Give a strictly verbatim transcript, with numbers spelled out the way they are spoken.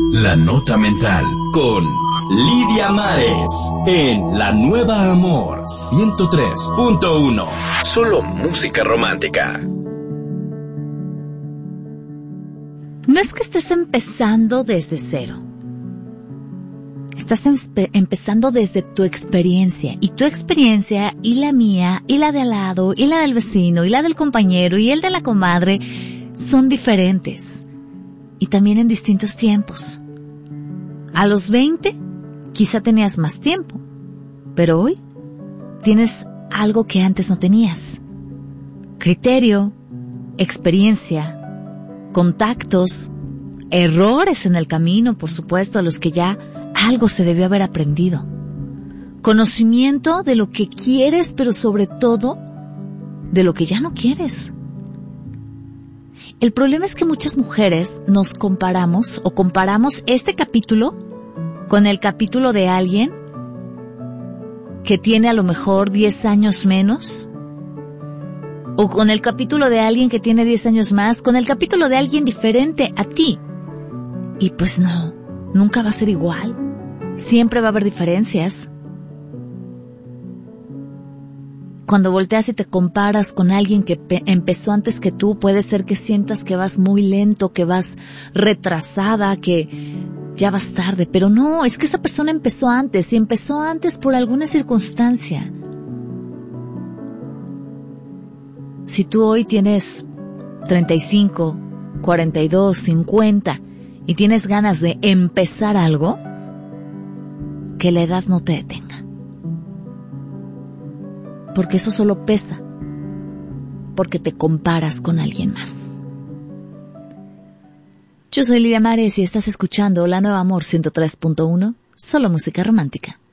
La Nota Mental con Lidia Mares en La Nueva Amor ciento tres punto uno. Solo música romántica. No es que estés empezando desde cero. Estás empe- empezando desde tu experiencia. Y tu experiencia y la mía y la de al lado y la del vecino y la del compañero y el de la comadre son diferentes. Y también en distintos tiempos. A los veinte quizá tenías más tiempo. Pero hoy tienes algo que antes no tenías. Criterio, experiencia, contactos, errores en el camino, por supuesto, a los que ya algo se debió haber aprendido. Conocimiento de lo que quieres, pero sobre todo, de lo que ya no quieres. El problema es que muchas mujeres nos comparamos o comparamos este capítulo con el capítulo de alguien que tiene a lo mejor diez años menos, o con el capítulo de alguien que tiene diez años más, con el capítulo de alguien diferente a ti. Y pues no, nunca va a ser igual. Siempre va a haber diferencias. Cuando volteas y te comparas con alguien que pe- empezó antes que tú, puede ser que sientas que vas muy lento, que vas retrasada, que ya vas tarde. Pero no, es que esa persona empezó antes y empezó antes por alguna circunstancia. Si tú hoy tienes treinta y cinco, cuarenta y dos, cincuenta y tienes ganas de empezar algo, que la edad no te detenga. Porque eso solo pesa, porque te comparas con alguien más. Yo soy Lidia Mares y estás escuchando La Nueva Amor ciento tres punto uno, solo música romántica.